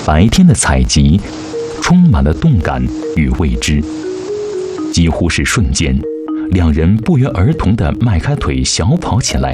白天的采集，充满了动感与未知。几乎是瞬间，两人不约而同地迈开腿小跑起来。